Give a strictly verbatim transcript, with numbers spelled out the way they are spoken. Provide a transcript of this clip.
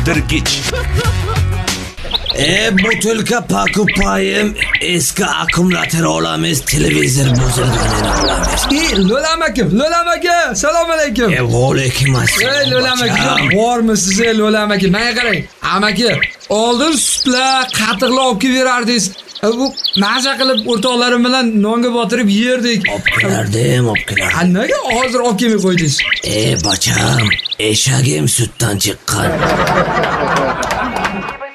Oldirgich. E butilka pakupayim eski akkumulyator olamiz, televizor buzilganini olamiz. E Lo'lam aka, Lo'lam aka, assalomu alaykum. E alaykum assalom. Ey Lo'lam aka, bormisiz ey Lo'lam aka? Menga qarang. Amaki, oldin sutlar, qatiqlar olib kelib berardingiz. Bu maza qilib o'rtoqlarim bilan nonga botirib yerdik. Olib kelardim, olib kelardim. Ha, nega hozir olib kelmay qo'ydingiz? E bacham, eshagim sutdan chiqqan.